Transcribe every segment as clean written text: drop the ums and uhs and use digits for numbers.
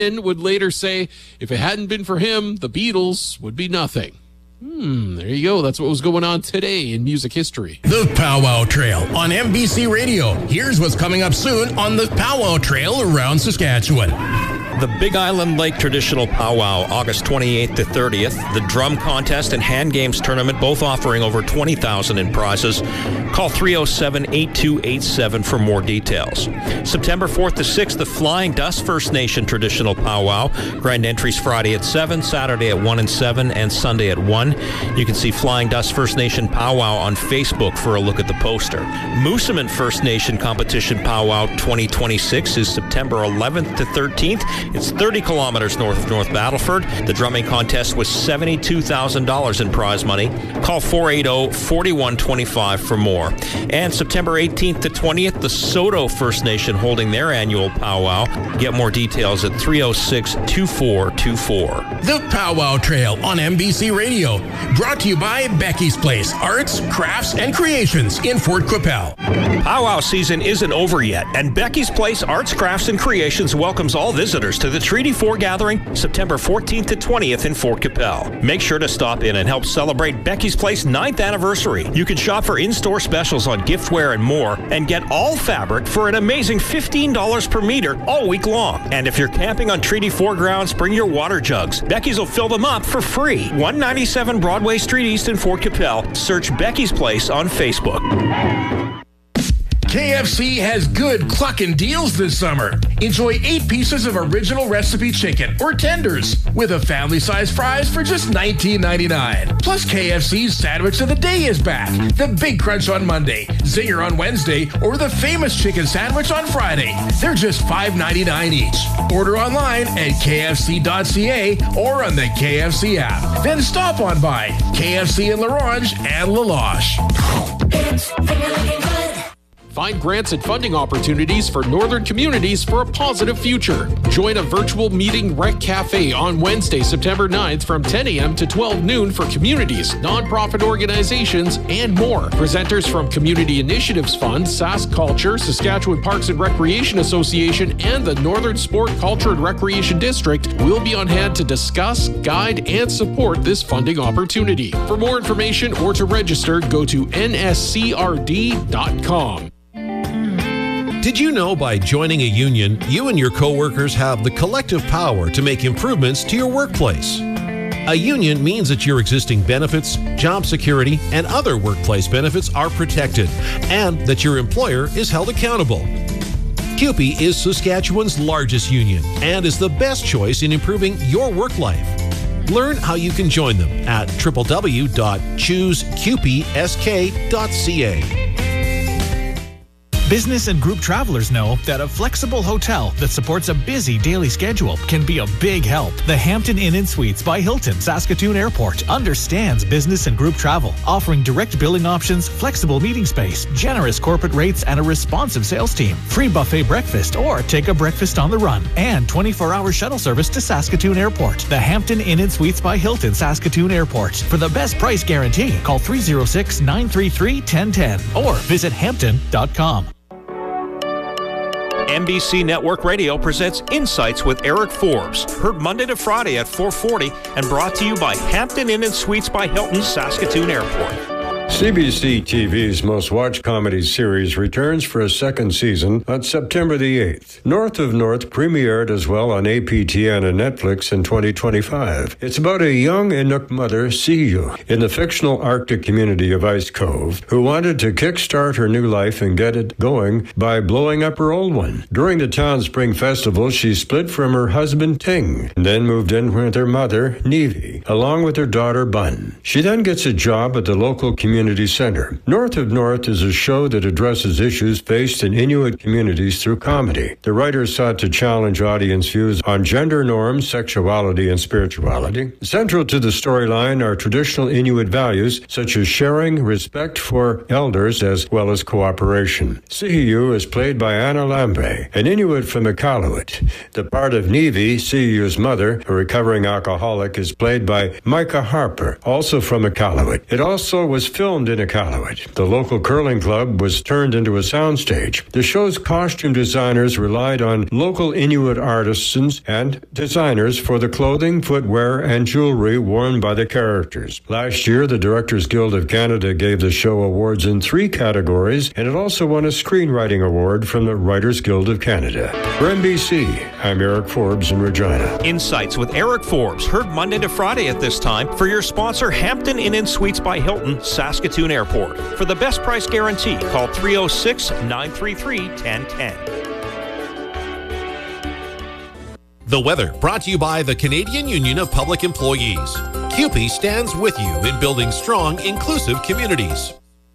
would later say, if it hadn't been for him, the Beatles would be nothing. There you go. That's what was going on today in music history. The Powwow Trail on MBC Radio. Here's what's coming up soon on the Powwow Trail around Saskatchewan. The Big Island Lake Traditional Powwow, August 28th to 30th. The Drum Contest and Hand Games Tournament, both offering over $20,000 in prizes. Call 307-8287 for more details. September 4th to 6th, the Flying Dust First Nation Traditional Powwow. Grand entries Friday at 7, Saturday at 1 and 7, and Sunday at 1. You can see Flying Dust First Nation Powwow on Facebook for a look at the poster. Moosomin First Nation Competition Powwow 2026 is September 11th to 13th. It's 30 kilometers north of North Battleford. The drumming contest was $72,000 in prize money. Call 480-4125 for more. And September 18th to 20th, the Soto First Nation holding their annual powwow. Get more details at 306-2424. The Powwow Trail on MBC Radio. Brought to you by Becky's Place, Arts, Crafts, and Creations in Fort Qu'Appelle. Powwow season isn't over yet, and Becky's Place Arts, Crafts, and Creations welcomes all visitors to the Treaty 4 gathering September 14th to 20th in Fort Qu'Appelle. Make sure to stop in and help celebrate Becky's Place 9th anniversary. You can shop for in-store specials on giftware and more, and get all fabric for an amazing $15 per meter all week long. And if you're camping on Treaty 4 grounds, bring your water jugs. Becky's will fill them up for free. 197 Broadway Street East in Fort Qu'Appelle. Search Becky's Place on Facebook. KFC has good cluckin' deals this summer. Enjoy 8 pieces of original recipe chicken or tenders with a family-sized fries for just $19.99. Plus, KFC's Sandwich of the Day is back. The Big Crunch on Monday, Zinger on Wednesday, or the famous chicken sandwich on Friday. They're just $5.99 each. Order online at kfc.ca or on the KFC app. Then stop on by KFC in LaRange and La Loche. Find grants and funding opportunities for northern communities for a positive future. Join a virtual meeting Rec Cafe on Wednesday, September 9th from 10 a.m. to 12 noon for communities, nonprofit organizations, and more. Presenters from Community Initiatives Fund, Sask Culture, Saskatchewan Parks and Recreation Association, and the Northern Sport, Culture and Recreation District will be on hand to discuss, guide, and support this funding opportunity. For more information or to register, go to nscrd.com. Did you know by joining a union, you and your coworkers have the collective power to make improvements to your workplace? A union means that your existing benefits, job security, and other workplace benefits are protected, and that your employer is held accountable. CUPE is Saskatchewan's largest union and is the best choice in improving your work life. Learn how you can join them at www.chooseqpsk.ca. Business and group travelers know that a flexible hotel that supports a busy daily schedule can be a big help. The Hampton Inn & Suites by Hilton, Saskatoon Airport understands business and group travel, offering direct billing options, flexible meeting space, generous corporate rates, and a responsive sales team. Free buffet breakfast or take a breakfast on the run, and 24-hour shuttle service to Saskatoon Airport. The Hampton Inn & Suites by Hilton, Saskatoon Airport. For the best price guarantee, call 306-933-1010 or visit hampton.com. NBC Network Radio presents Insights with Eric Forbes. Heard Monday to Friday at 4:40 and brought to you by Hampton Inn & Suites by Hilton, Saskatoon Airport. CBC TV's most watched comedy series returns for a second season on September the 8th. North of North premiered as well on APTN and Netflix in 2025. It's about a young Inuk mother, Siyu, in the fictional Arctic community of Ice Cove, who wanted to kickstart her new life and get it going by blowing up her old one. During the town spring festival, she split from her husband, Ting, and then moved in with her mother, Nevi, along with her daughter, Bun. She then gets a job at the local community center. North of North is a show that addresses issues faced in Inuit communities through comedy. The writers sought to challenge audience views on gender norms, sexuality, and spirituality. Central to the storyline are traditional Inuit values such as sharing, respect for elders, as well as cooperation. Sihiu is played by Anna Lambe, an Inuit from Iqaluit. The part of Nevi, Sihiu's mother, a recovering alcoholic, is played by Micah Harper, also from Iqaluit. It also was filmed filmed in Iqaluit. The local curling club was turned into a soundstage. The show's costume designers relied on local Inuit artisans and designers for the clothing, footwear, and jewelry worn by the characters. Last year, the Directors Guild of Canada gave the show awards in 3 categories, and it also won a screenwriting award from the Writers Guild of Canada. For NBC, I'm Eric Forbes in Regina. Insights with Eric Forbes, heard Monday to Friday at this time for your sponsor, Hampton Inn & Suites by Hilton, Saskatoon Airport. For the best price guarantee, call 306-933-1010. The weather brought to you by the Canadian Union of Public Employees. CUPE stands with you in building strong, inclusive communities.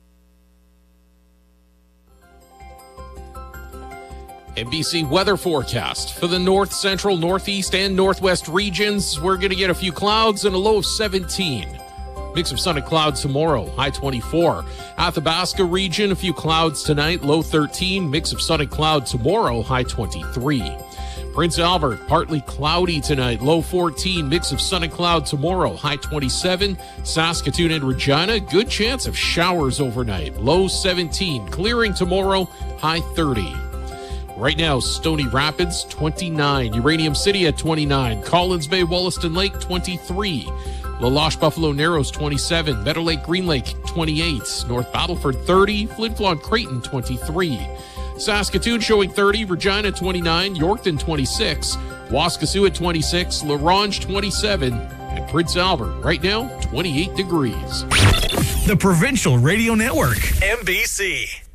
NBC weather forecast for the north, central, northeast, and northwest regions. We're going to get a few clouds and a low of 17. Mix of sun and clouds tomorrow, high 24. Athabasca region, a few clouds tonight, low 13. Mix of sun and clouds tomorrow, high 23. Prince Albert, partly cloudy tonight, low 14. Mix of sun and cloud tomorrow, high 27. Saskatoon and Regina, good chance of showers overnight, low 17. Clearing tomorrow, high 30. Right now, Stony Rapids, 29. Uranium City at 29. Collins Bay, Wollaston Lake, 23. La Loche, Buffalo Narrows, 27. Meadow Lake, Green Lake, 28. North Battleford, 30. Flin Flon, Creighton, 23. Saskatoon showing 30. Regina, 29. Yorkton, 26. Waskesiu at 26. La Ronge, 27. And Prince Albert, right now, 28 degrees. The Provincial Radio Network, NBC.